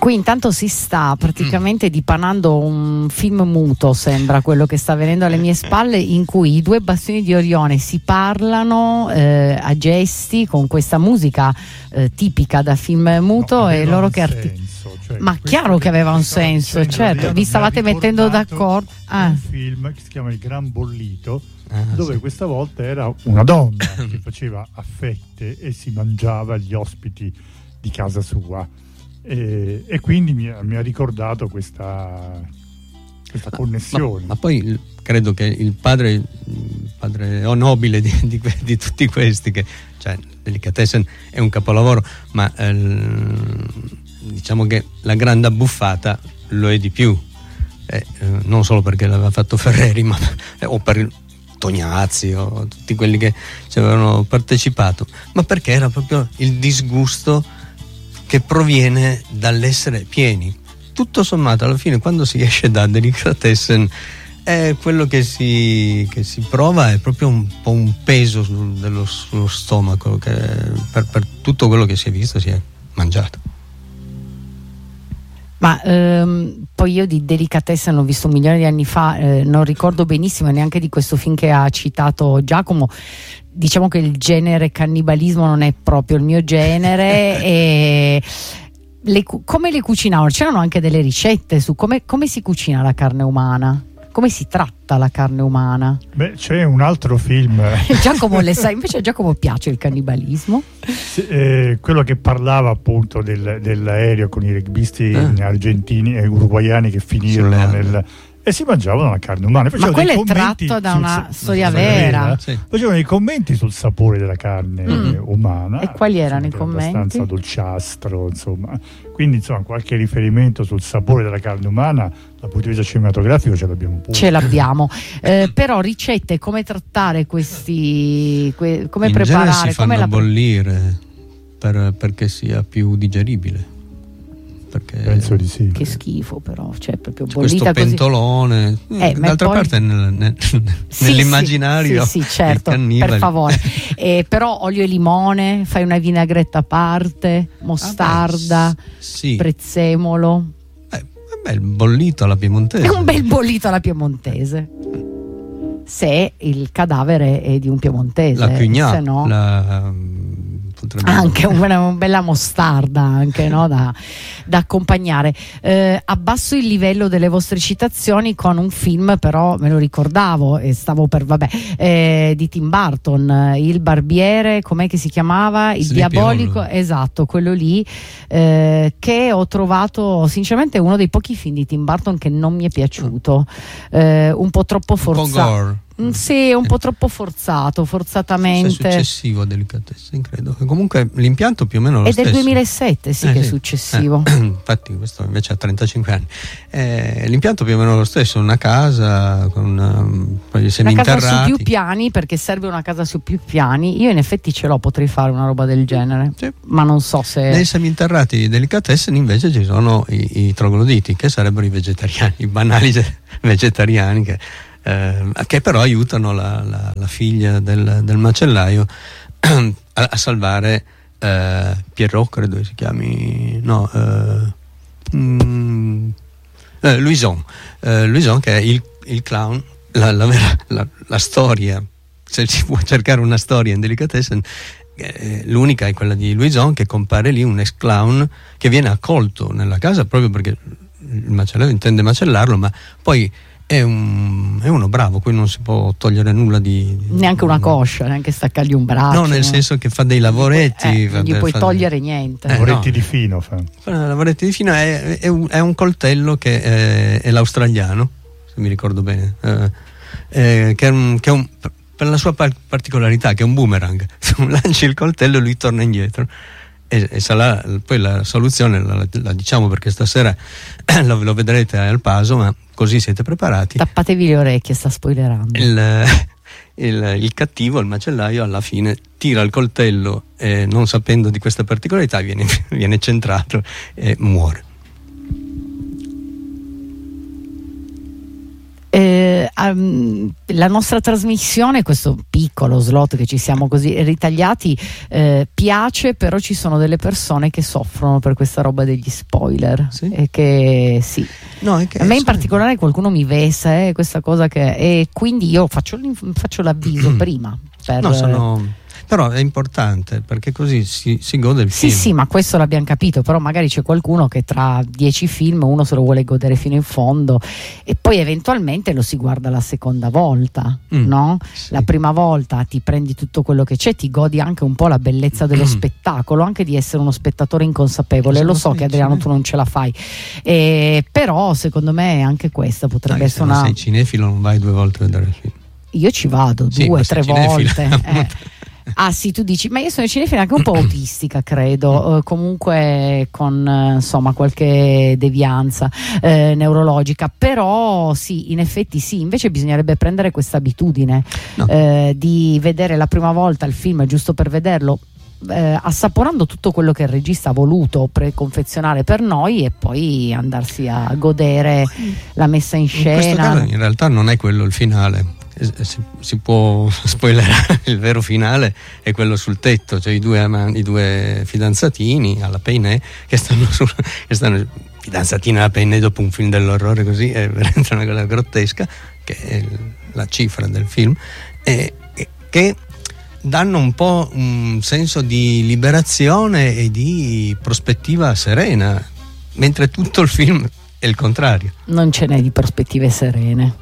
Qui intanto si sta praticamente dipanando un film muto, sembra quello che sta avvenendo alle mie spalle, in cui i due bastoni di Orione si parlano a gesti con questa musica tipica da film muto, e loro che ma chiaro che aveva un senso, certo, vi stavate mettendo d'accordo. Un film che si chiama Il Gran Bollito, dove questa volta era una donna che faceva a fette e si mangiava gli ospiti di casa sua, e quindi mi ha ricordato questa connessione. Ma poi credo che il padre nobile di tutti questi, che cioè Delicatessen è un capolavoro, ma diciamo che la grande abbuffata lo è di più, non solo perché l'aveva fatto Ferreri, ma o per Tognazzi o tutti quelli che ci avevano partecipato, ma perché era proprio il disgusto che proviene dall'essere pieni. Tutto sommato, alla fine, quando si esce da Delicatessen, quello che si prova è proprio un po' un peso sullo stomaco, che per tutto quello che si è visto, si è mangiato. Ma poi io di Delicatessen l'ho visto un milione di anni fa, non ricordo benissimo neanche di questo film che ha citato Giacomo. Diciamo che il genere cannibalismo non è proprio il mio genere. E come le cucinavano? C'erano anche delle ricette su come si cucina la carne umana, come si tratta la carne umana. Beh, c'è un altro film. Giacomo le sa, invece a Giacomo piace il cannibalismo. Quello che parlava appunto dell'aereo con i rugbisti argentini e uruguaiani che finirono e si mangiavano la carne umana. Ma quello è tratto da una storia vera. Sì. Facevano i commenti sul sapore della carne umana. E quali erano i commenti? Abbastanza dolciastro, insomma. Quindi, insomma, qualche riferimento sul sapore della carne umana dal punto di vista cinematografico ce l'abbiamo pure. Ce l'abbiamo. Però ricette, come trattare questi, come in preparare, si fanno bollire perché sia più digeribile. Perché penso di sì. Che schifo, però, cioè proprio questo bollita pentolone. D'altra poi... parte nell'immaginario sì, certo, per favore. Però olio e limone, fai una vinagretta a parte, mostarda, prezzemolo. Il bollito alla piemontese. È un bel bollito alla piemontese. Se il cadavere è di un piemontese, la cugnà, se no anche una bella mostarda, anche, no, da accompagnare. Abbasso il livello delle vostre citazioni con un film, però me lo ricordavo e stavo per di Tim Burton, Il barbiere, com'è che si chiamava? Il Sleepy diabolico Hollow. Esatto, quello lì, che ho trovato sinceramente uno dei pochi film di Tim Burton che non mi è piaciuto, un po' troppo forzato. Sì, un po' troppo forzatamente. È successivo a Delicatessen, credo. Comunque l'impianto più o meno lo stesso. È del 2007, sì, che è successivo. Infatti questo invece ha 35 anni. L'impianto più o meno lo stesso, una casa con gli seminterrati. Una casa su più piani, perché serve una casa su più piani. Io in effetti ce l'ho, potrei fare una roba del genere, sì. Ma non so se... Nei seminterrati di Delicatessen invece ci sono i trogloditi, che sarebbero i vegetariani, i banali vegetariani che però aiutano la figlia del macellaio a salvare Pierrot, credo si chiami, Louison, che è il clown, la storia. Se si può cercare una storia in Delicatessen, l'unica è quella di Louison, che compare lì, un ex clown che viene accolto nella casa proprio perché il macellaio intende macellarlo, ma poi è uno bravo, qui non si può togliere nulla di neanche una coscia, neanche staccargli un braccio. No, nel senso che fa dei lavoretti. Non gli puoi togliere niente. Lavoretti di fino. Lavoretti di fino è un coltello che è l'australiano, se mi ricordo bene, che è un per la sua particolarità, che è un boomerang. Tu lanci il coltello e lui torna indietro. E sarà poi la soluzione, la diciamo perché stasera lo vedrete al Paso, ma così siete preparati. Tappatevi le orecchie, sta spoilerando. Il cattivo, il macellaio, alla fine tira il coltello e, non sapendo di questa particolarità, viene centrato e muore. La nostra trasmissione, questo piccolo slot che ci siamo così ritagliati, piace, però ci sono delle persone che soffrono per questa roba degli spoiler. Sì? E che sì. No, è che a me in particolare qualcuno mi vessa questa cosa e quindi io faccio l'avviso prima. Però è importante, perché così si gode il film. Sì, ma questo l'abbiamo capito, però magari c'è qualcuno che tra 10 film uno se lo vuole godere fino in fondo e poi eventualmente lo si guarda la seconda volta, no? Sì. La prima volta ti prendi tutto quello che c'è, ti godi anche un po' la bellezza dello spettacolo, anche di essere uno spettatore inconsapevole. Lo so che Adriano tu non ce la fai, però secondo me anche questa potrebbe essere una... Se sei cinefilo non vai 2 volte a vedere il film. Io ci vado 2, 3 volte. Ah sì, tu dici, ma io sono cinefila anche un po' autistica, credo, comunque con insomma qualche devianza neurologica, però sì, in effetti sì, invece bisognerebbe prendere questa abitudine di vedere la prima volta il film giusto per vederlo, assaporando tutto quello che il regista ha voluto preconfezionare per noi e poi andarsi a godere la messa in scena. In questo caso in realtà non è quello il finale. Si può spoilerare, il vero finale è quello sul tetto, cioè i due fidanzatini alla Peinè che stanno fidanzatini alla Peinè dopo un film dell'orrore così, è veramente una cosa grottesca, che è la cifra del film, e che danno un po' un senso di liberazione e di prospettiva serena, mentre tutto il film è il contrario. Non ce n'è di prospettive serene.